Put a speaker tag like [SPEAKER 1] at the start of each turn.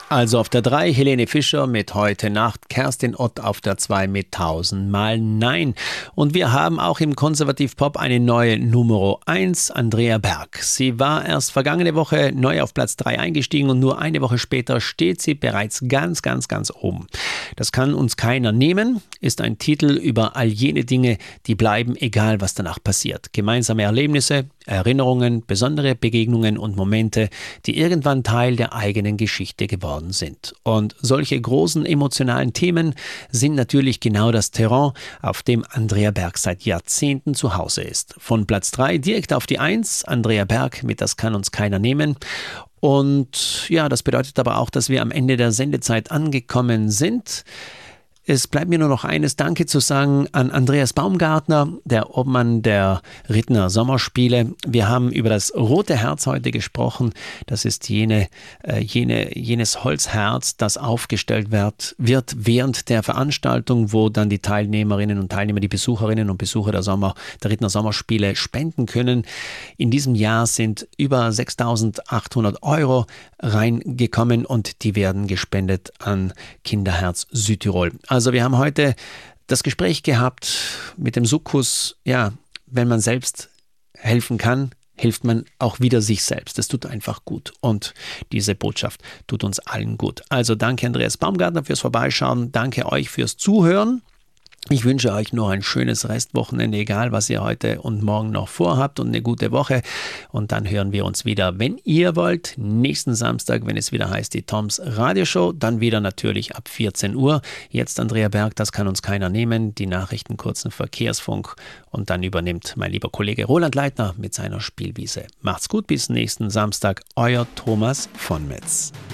[SPEAKER 1] Also auf der 3 Helene Fischer mit Heute Nacht, Kerstin Ott auf der 2 mit 1000 Mal Nein. Und wir haben auch im Konservativ-Pop eine neue Nummer 1, Andrea Berg. Sie war erst vergangene Woche neu auf Platz 3 eingestiegen und nur eine Woche später steht sie bereits ganz oben. Das kann uns keiner nehmen, ist ein Titel über all jene Dinge, die bleiben, egal was danach passiert. Gemeinsame Erlebnisse, Erinnerungen, besondere Begegnungen und Momente, die irgendwann Teil der eigenen Geschichte geworden sind. Und solche großen emotionalen Themen sind natürlich genau das Terrain, auf dem Andrea Berg seit Jahrzehnten zu Hause ist. Von Platz 3 direkt auf die 1, Andrea Berg mit Das kann uns keiner nehmen. Und ja, das bedeutet aber auch, dass wir am Ende der Sendezeit angekommen sind. Es bleibt mir nur noch eines Danke zu sagen an Andreas Baumgartner, der Obmann der Rittner Sommerspiele. Wir haben über das Rote Herz heute gesprochen. Das ist jenes Holzherz, das aufgestellt wird während der Veranstaltung, wo dann die Teilnehmerinnen und Teilnehmer, die Besucherinnen und Besucher der Rittner Sommerspiele spenden können. In diesem Jahr sind über 6.800 € reingekommen und die werden gespendet an Kinderherz Südtirol. Also wir haben heute das Gespräch gehabt mit dem Sukkus, ja, wenn man selbst helfen kann, hilft man auch wieder sich selbst. Das tut einfach gut und diese Botschaft tut uns allen gut. Also danke Andreas Baumgartner fürs Vorbeischauen, danke euch fürs Zuhören. Ich wünsche euch noch ein schönes Restwochenende, egal was ihr heute und morgen noch vorhabt und eine gute Woche. Und dann hören wir uns wieder, wenn ihr wollt, nächsten Samstag, wenn es wieder heißt, die Toms Radioshow. Dann wieder natürlich ab 14 Uhr. Jetzt Andrea Berg, das kann uns keiner nehmen. Die Nachrichten, kurzen Verkehrsfunk. Und dann übernimmt mein lieber Kollege Roland Leitner mit seiner Spielwiese. Macht's gut, bis nächsten Samstag. Euer Thomas von Metz.